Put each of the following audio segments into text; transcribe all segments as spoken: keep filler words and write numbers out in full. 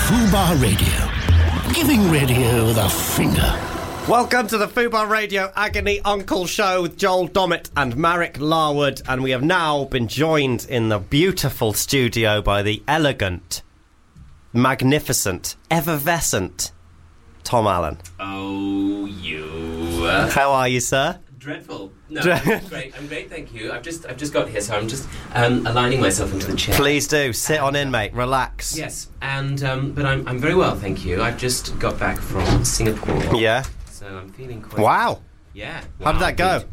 Fubar Radio. Giving radio the finger. Welcome to the Fubar Radio Agony Uncle Show with Joel Dommett and Marek Larwood, and we have now been joined in the beautiful studio by the elegant, magnificent, effervescent Tom Allen. Oh, you. How are you, sir? Dreadful. No, I'm great. I'm great, thank you. I've just, I've just got here, so I'm just um, aligning myself into the chair. Please do sit on in, mate. Relax. Yes, and um, but I'm, I'm very well, thank you. I've just got back from Singapore. Yeah. So I'm feeling quite... Wow. Yeah. How did that go?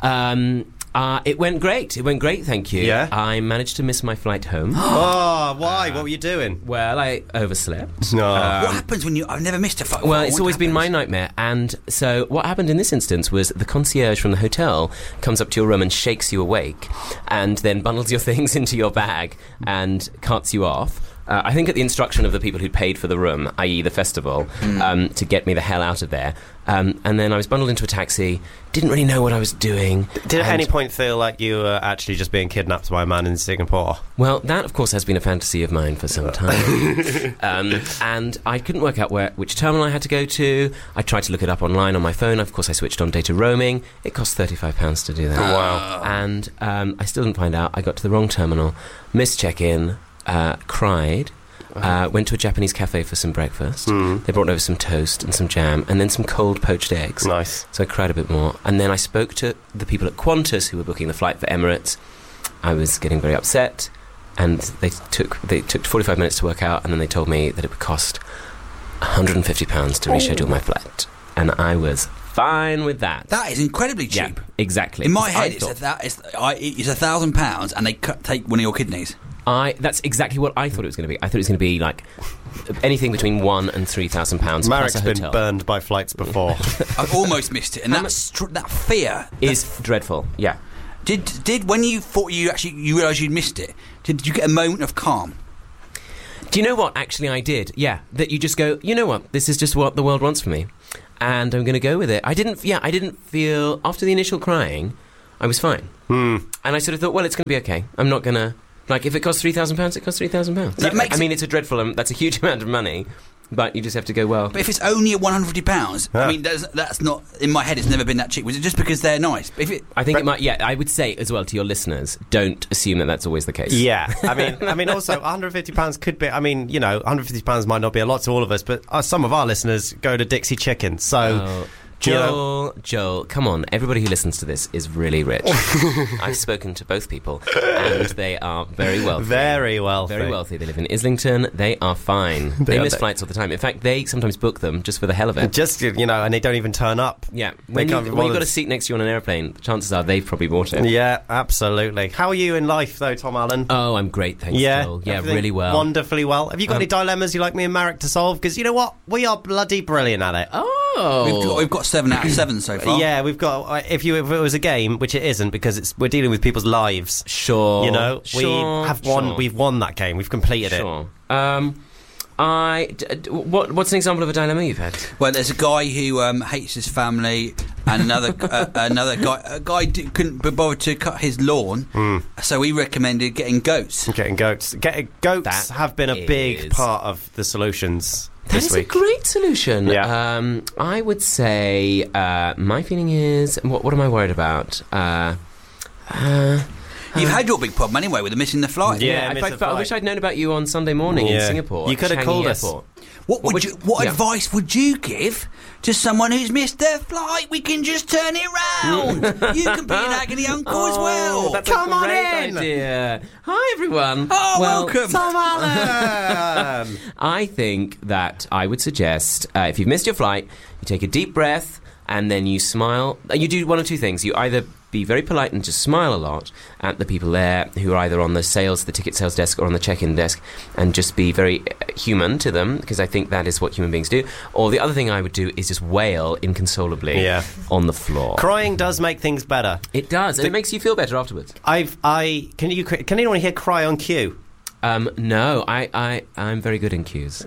Um, uh, it went great. It went great, thank you. Yeah? I managed to miss my flight home. Oh, why? Uh, what were you doing? Well, I overslept. No. Um, what happens when you... I've never missed a flight. Well, it's what always happens? been my nightmare. And so what happened in this instance was the concierge from the hotel comes up to your room and shakes you awake and then bundles your things into your bag and carts you off. Uh, I think at the instruction of the people who'd paid for the room, that is the festival, mm. um, to get me the hell out of there. Um, and then I was bundled into a taxi, didn't really know what I was doing. Did at any point feel like you were actually just being kidnapped by a man in Singapore? Well, that, of course, has been a fantasy of mine for some time. um, and I couldn't work out where which terminal I had to go to. I tried to look it up online on my phone. Of course, I switched on data roaming. It cost thirty-five pounds to do that. Wow. And um, I still didn't find out. I got to the wrong terminal, missed check-in, uh, cried. Uh, went to a Japanese cafe for some breakfast. Mm. They brought over some toast and some jam and then some cold poached eggs. Nice. So I cried a bit more. And then I spoke to the people at Qantas who were booking the flight for Emirates. I was getting very upset, and they took they took forty-five minutes to work out, and then they told me that it would cost one hundred fifty pounds to reschedule oh. my flight. And I was fine with that. That is incredibly cheap. Yeah, exactly. In my head, I it's thought, a, that, it's, I, it's a thousand pounds, and they cut, take one of your kidneys. I, that's exactly what I thought it was going to be. I thought it was going to be like anything between one and three thousand pounds. Marek's been burned by flights before. I've almost missed it, and that str- that fear is f- dreadful. Yeah. Did did when you thought you actually you realised you'd missed it? Did you get a moment of calm? Do you know what? Actually, I did. Yeah, that you just go. You know what? This is just what the world wants from me, and I'm going to go with it. I didn't. Yeah, I didn't feel after the initial crying, I was fine, hmm. and I sort of thought, well, it's going to be okay. I'm not going to. Like, if it costs three thousand pounds, it costs three thousand pounds. That makes I mean, it's a dreadful... Um, that's a huge amount of money, but you just have to go, well... But if it's only at one hundred fifty pounds, yeah. I mean, that's, that's not... In my head, it's never been that cheap. Was it just because they're nice? If it, I think it might... Yeah, I would say, as well, to your listeners, don't assume that that's always the case. Yeah. I mean, I mean, also, one hundred fifty pounds could be... I mean, you know, one hundred fifty pounds might not be a lot to all of us, but uh, some of our listeners go to Dixie Chicken, so... Oh. Joel, Joel, come on. Everybody who listens to this is really rich. I've spoken to both people, and they are very wealthy. Very wealthy. Very wealthy. They live in Islington. They are fine. They, they miss they. flights all the time. In fact, they sometimes book them just for the hell of it. Just, you know, and they don't even turn up. Yeah. When, you, when you've got a seat next to you on an airplane, the chances are they've probably bought it. Yeah, absolutely. How are you in life, though, Tom Allen? Oh, I'm great, thanks, yeah, Joel. Yeah, really well. Wonderfully well. Have you got um, any dilemmas you like me and Marek to solve? Because you know what? We are bloody brilliant at it. Oh. We've got, we've got seven out of seven so far. Yeah, we've got. If you if it was a game, which it isn't, because it's we're dealing with people's lives. Sure, you know, sure, we have won. Sure. We've won that game. We've completed sure. it. Um, I. D- d- what What's an example of a dilemma you've had? Well, there's a guy who um, hates his family, and another uh, another guy. A guy d- couldn't be bothered to cut his lawn, mm. so he recommended getting goats. Getting goats. Getting goats that have been a is... big part of the solutions. That this is week. a great solution. Yeah. Um, I would say uh, my feeling is what, what am I worried about? Uh, uh, You've had your big problem anyway with the missing the flight. Yeah, Yeah, in miss fact, the flight. I wish I'd known about you on Sunday morning Yeah. in Singapore. You could have Changi called us. Airport. What would What you? would- What yeah. advice would you give to someone who's missed their flight? We can just turn it round. You can be an agony uncle as well. Oh, that's Come a on great in. idea. Hi, everyone. Oh, well, welcome. Tom Allen. I think that I would suggest, uh, if you've missed your flight, you take a deep breath and then you smile. Uh, You do one of two things. You either be very polite and just smile a lot at the people there who are either on the sales, the ticket sales desk or on the check-in desk, and just be very uh, human to them, because I think that is what human beings do. Or the other thing I would do is just wail inconsolably Yeah. on the floor. Crying does make things better. It does, and it makes you feel better afterwards. I've I can you can anyone here cry on cue? Um, no, I, I, I'm very good in cues.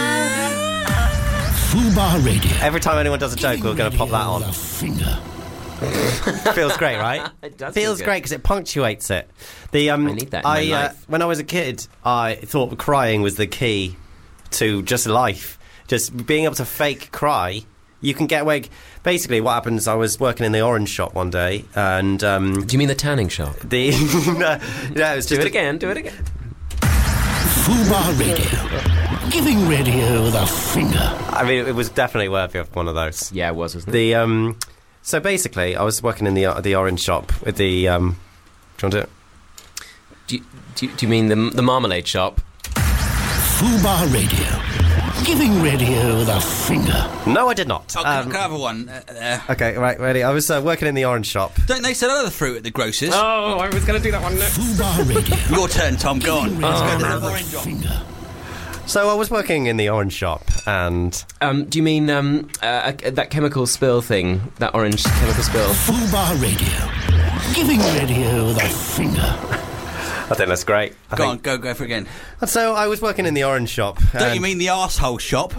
Fubar Radio. Every time anyone does a joke, we're going to pop that on. The finger. Feels great, right? It does feel Feels good. great because it punctuates it. The um, I need that in I, my uh, life. when I was a kid, I thought crying was the key to just life. Just being able to fake cry. You can get away. Basically, what happens? I was working in the orange shop one day, and um, Do you mean the tanning shop? the no, no, it was Do just it again. Do it again. Fubar Radio. Giving radio the finger. I mean, it was definitely worthy of one of those. Yeah, it was, wasn't it? The um, so basically, I was working in the uh, the orange shop with the um. Do you want to? Do you, do you, do you mean the the marmalade shop? Fubar Radio. Giving radio the finger. No, I did not. Oh, can, Um, can I have a one? Uh, there. okay, right, ready. I was uh, working in the orange shop. Don't they sell other fruit at the grocers? Oh, I was going to do that one next. Fubar Radio. Your turn, Tom. Go on. Giving Let's go radio to the the orange one. finger. So I was working in the orange shop, and Um, do you mean um, uh, uh, that chemical spill thing? That orange chemical spill? Fubar Radio. Giving radio the finger. I think that's great. I Go think- on, go, go for it again. So I was working in the orange shop. Don't and- you mean the arsehole shop?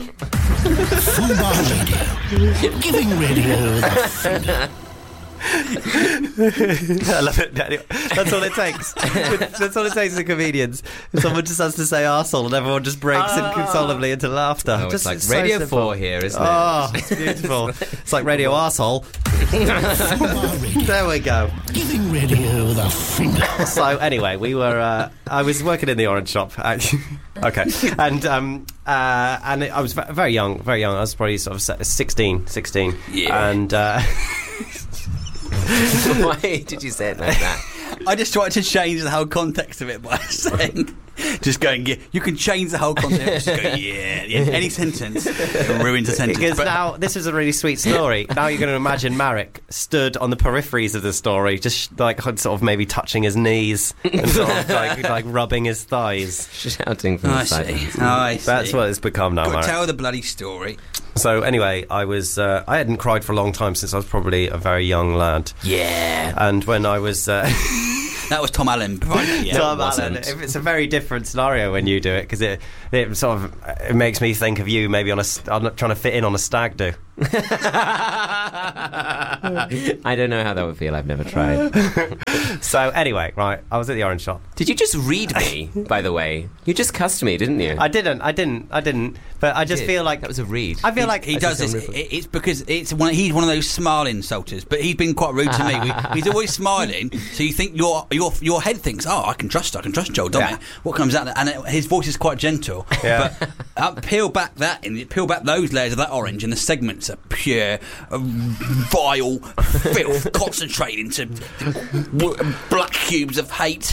Fubar Radio. Giving radio the finger. I love it. Anyway, that's all it takes. That's all it takes in comedians. Someone just has to say arsehole and everyone just breaks inconsolably into laughter. Oh, just, it's like so Radio simple. four here, isn't it? Oh, it's beautiful. It's like Radio Arsehole. Fubar Radio. There we go. Giving radio the finger. So anyway, we were. Uh, I was working in the orange shop. actually. Okay, and um, uh, and I was ve- very young, very young. I was probably sort of se- sixteen, sixteen. Yeah. And uh, Why did you say it like that? I just tried to change the whole context of it by saying, just going, yeah, you can change the whole context. Just go, yeah, yeah. Any sentence it ruins a sentence. because But- now this is a really sweet story. Now you're going to imagine Marek stood on the peripheries of the story, just like sort of maybe touching his knees and sort of like, like rubbing his thighs. Shouting from I the see. sidelines. I see. That's what it's become now, Got to Marek. tell the bloody story. So anyway, I was uh, I hadn't cried for a long time since I was probably a very young lad, Yeah. and when I was. Uh, That was Tom Allen. Right? Yeah. Tom it Allen. wasn't. If it's a very different scenario when you do it because it it sort of it makes me think of you maybe on a st- on a- trying to fit in on a stag do. I don't know how that would feel. I've never tried. So anyway, right, I was at the orange shop. Did you just read me, by the way? You just cussed me, didn't you? I didn't, I didn't, I didn't. But I just did. feel like That was a read. I feel He, like he I does just this. don't it- It's because it's one. He's one of those smile insulters, but he's been quite rude to me. We, he's always smiling, so you think your your your head thinks, "Oh, I can trust, I can trust Joel Dommett." Yeah. What comes out, and it, his voice is quite gentle. Yeah. But uh, peel back that, and peel back those layers of that orange, and the segments are pure, uh, vile filth concentrated into w- black cubes of hate.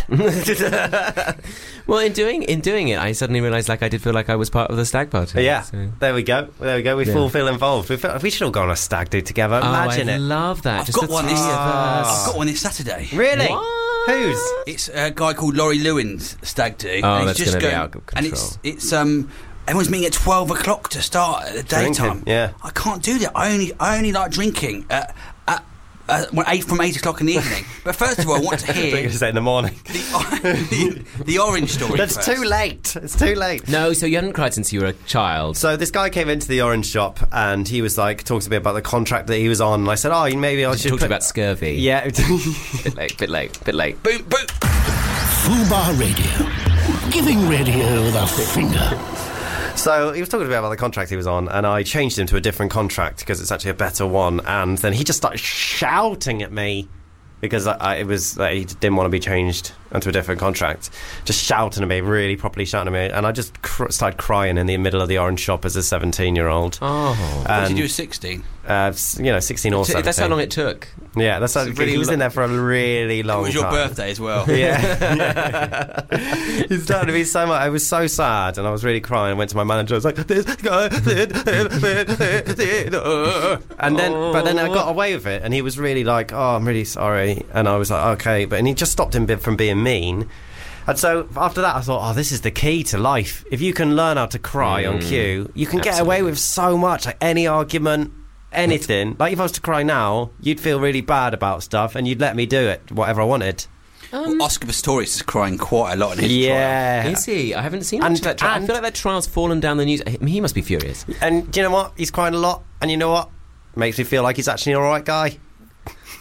Well, in doing in doing it, I suddenly realised, like, I did feel like I was part of the stag party. yeah. So- There we go. There we go. We Yeah. all feel involved. We, feel, we should all go on a stag do together. Imagine oh, I it. love that. I've Just got the one. three This, of us. I've got one this Saturday. Really? What? Whose? It's a guy called Laurie Lewin's stag do. Oh, and that's he's just gonna be going- out of And control. it's it's um everyone's meeting at twelve o'clock to start at the Drinking, daytime. yeah. I can't do that. I only I only like drinking at, at uh, well, eight from eight o'clock in the evening. But first of all, I want to I think hear you say in the morning. the, the, the orange story. That's first. too late. It's too late. No, so you hadn't cried since you were a child. So this guy came into the orange shop and he was like talking to me about the contract that he was on. And I said, "Oh, maybe I I should talked put- about scurvy. Yeah. Bit late, bit late, bit late. Boom boom. Fubar Radio. Giving radio the finger. So he was talking to me about the contract he was on, and I changed him to a different contract because it's actually a better one. And then he just started shouting at me because I, I, it was like, he didn't want to be changed onto a different contract. Just shouting at me, really properly shouting at me, and I just cr- started crying in the middle of the orange shop as a seventeen-year-old. Oh. What did And, you do at sixteen? uh, s- you know, sixteen or So seventeen. that's how long it took. Yeah, that's how, It's really he was lo- in there for a really long It was your time. birthday as well. Yeah. It started to be so much. I was so sad and I was really crying. I went to my manager. I was like, this guy did, did, did, did, uh. And then, but then I got away with it and he was really like, oh, I'm really sorry. And I was like, okay. But, and he just stopped him from being mean. And so after that, I thought, oh, this is the key to life. If you can learn how to cry on cue, you can get away absolutely. with so much. Like any argument, anything. Like if I was to cry now, you'd feel really bad about stuff and you'd let me do it, whatever I wanted. Well, Oscar Pistorius is crying quite a lot in his Yeah. Is he? I haven't seen And- much of that trial. I and- feel like that trial's fallen down the news. I mean, he must be furious. And do you know what? He's crying a lot. And you know what? Makes me feel like he's actually an alright guy.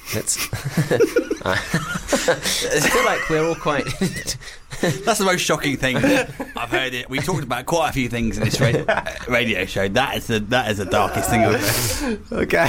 let's. I feel like we're all quite. That's the most shocking thing I've heard. It. We talked about quite a few things in this ra- radio show. That is the that is the darkest thing I've heard. Okay.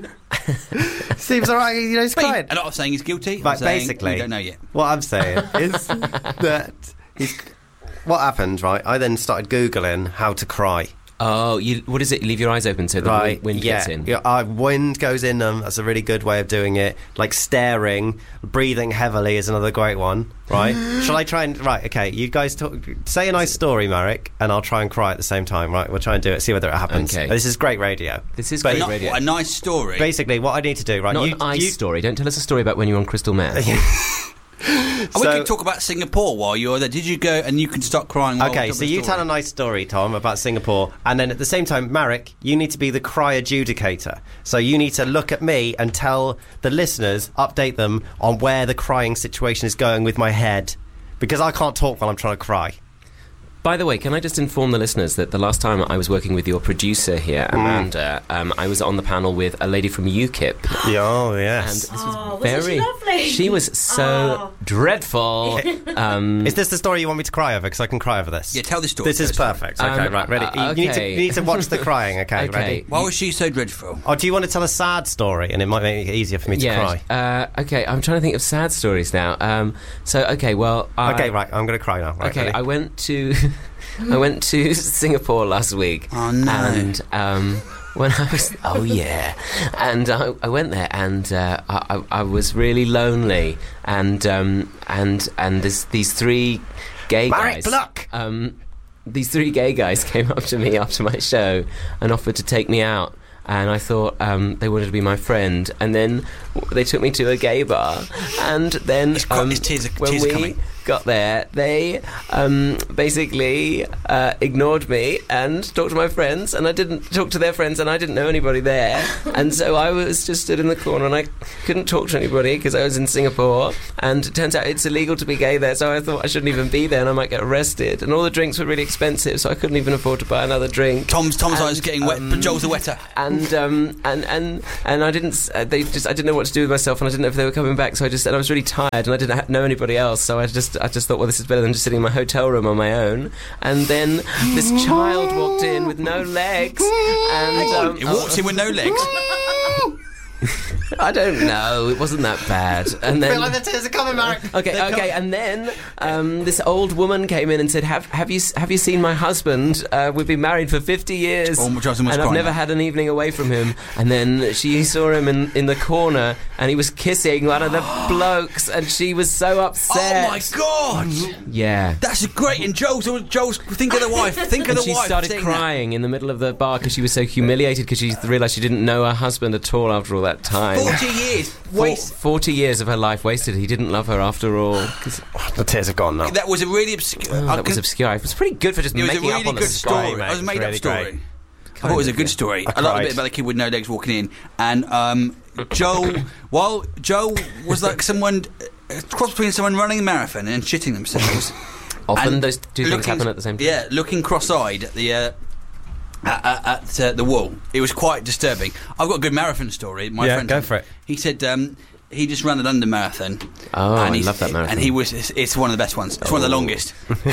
Seems alright, you know, he's crying. I'm not saying he's guilty. Right, I'm saying basically, we don't know yet. What I'm saying is that he's. What happened, right? I then started Googling how to cry. Oh, you, what is it? You leave your eyes open so the Right, wind yeah. gets in. Yeah, uh, wind goes in them. That's a really good way of doing it. Like staring, breathing heavily is another great one, right? Shall I try and... Right, okay, you guys talk, say a nice story, Marek, and I'll try and cry at the same time, right? We'll try and do it, see whether it happens. Okay. This is great radio. This is But great Not, radio. what, a nice story. Basically, what I need to do, right? Not you, an ice you, story. Don't tell us a story about when you were on crystal meth. And we So- could talk about Singapore while you're there. Did you go and you can start crying? While Okay, we're so talking you about tell the a nice story, Tom, about Singapore, and then at the same time, Marek, you need to be the cry adjudicator. So you need to look at me and tell the listeners, update them on where the crying situation is going with my head, because I can't talk while I'm trying to cry. By the way, can I just inform the listeners that the last time I was working with your producer here, Amanda, mm. um, I was on the panel with a lady from UKIP. Oh, And yes. this was Oh, very... wasn't she lovely? She was so Oh. dreadful. um, Is this the story you want me to cry over? Because I can cry over this. Yeah, tell the story. This is Tell the perfect. Okay, Um, right, ready. uh, You, need to, okay. you need to watch the crying, okay? Okay. Ready? Why was she so dreadful? Or do you want to tell a sad story, and it might make it easier for me to yeah. cry? Uh, okay, I'm trying to think of sad stories now. Um, so, okay, well... I, Okay, right, I'm going to cry now. Right, Okay, ready? I went to... I went to Singapore last week. Oh, no. And um, when I was... Oh, yeah. And I, I went there and uh, I, I I was really lonely. And um, and and this, these three gay Marek guys... Block! Um, these three gay guys came up to me after my show and offered to take me out. And I thought um, they wanted to be my friend. And then they took me to a gay bar. And then It's quite- um, it's tears are- when tears are we coming. got there, they um, basically uh, ignored me and talked to my friends. And I didn't talk to their friends, and I didn't know anybody there. And so I was just stood in the corner, and I couldn't talk to anybody because I was in Singapore. And it turns out it's illegal to be gay there, so I thought I shouldn't even be there, and I might get arrested. And all the drinks were really expensive, so I couldn't even afford to buy another drink. Tom's Tom's And, eyes getting wet, um, but Joel's a wetter. And um, and and and I didn't. s- Uh, they just. I didn't know what to do with myself, and I didn't know if they were coming back. So I just said I was really tired, and I didn't ha- know anybody else. So I just. I just thought, well, this is better than just sitting in my hotel room on my own. And then this child walked in with no legs, and um, It walks in with no legs. I don't know. It wasn't that bad. And I feel then. like the tears are coming, Marek. Okay, They're okay, and then um, this old woman came in and said, "Have have you have you seen my husband? Uh, we've been married for fifty years, Oh, Johnson was and I've crying never now. had an evening away from him." And then she saw him in, in the corner, and he was kissing one of the blokes, and she was so upset. Oh my god! Yeah. That's great. And Joel's Joel's think of the wife. Think of And the she wife. started saying crying in the middle of the bar because she was so humiliated because she realised she didn't know her husband at all after all that time. that. Forty years. Four- Waste. forty years of her life wasted. He didn't love her after all. 'Cause- The tears have gone now. That was a really obscure. oh, that was obscure. It was pretty good for just It was a making really up on the good spot. story. mate. It was a made Really up story. great. I thought it was a good story. I I, love the cried. bit about the kid with no legs walking in, and um, Joel. While Joel was like someone a cross between someone running a marathon and shitting themselves. Often and those two things looking- happen at the same time. Yeah, looking cross-eyed at the. Uh, at, at, at uh, the wall, it was quite disturbing. I've got a good marathon story. My Yeah, friend, go for it. He said um, he just ran the London Marathon. Oh, I he's- love that marathon. And he was. It's, it's one of the best ones. It's one of the Oh. longest.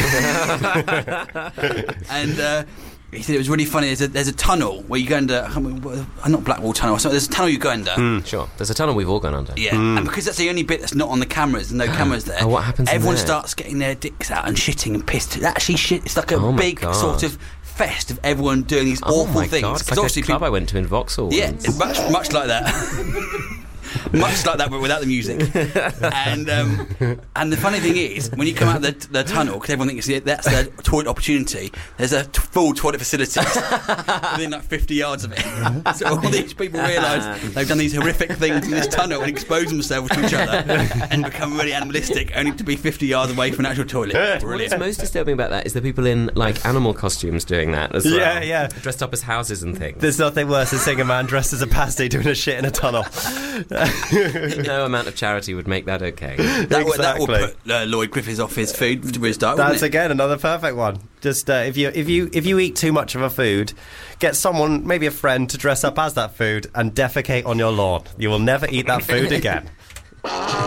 and uh, he said it was really funny. There's a, there's a tunnel where you go under. I can't remember, uh, not Blackwall Tunnel. So there's a tunnel you go under. Sure. There's a tunnel we've all gone under. Yeah, and because that's the only bit that's not on the cameras, there's no cameras there. Oh, what happens in Everyone there? starts getting their dicks out and shitting and pissed. It's actually shit. It's like a Oh my big God. sort of fest of everyone doing these Oh awful my things. God, it's 'Cause like obviously a club people- I went to in Vauxhall yeah, once. it's much much like that. Much like that, but without the music. And um, and the funny thing is, when you come out of the, the tunnel, because everyone thinks that's their toilet opportunity, there's a t- full toilet facility within like fifty yards of it. So all these people realise they've done these horrific things in this tunnel and expose themselves to each other and become really animalistic, only to be fifty yards away from an actual toilet. What's Brilliant. most disturbing about that is the people in like animal costumes doing that as well. Yeah, yeah. Dressed up as houses and things. There's nothing worse than seeing a man dressed as a pasty doing a shit in a tunnel. No amount of charity would make that okay. That, would, that will Exactly. put uh, Lloyd Griffiths off his food to his diet, That's wouldn't it? again another perfect one. Just uh, if you if you if you eat too much of a food, get someone, maybe a friend, to dress up as that food and defecate on your lawn. You will never eat that food again.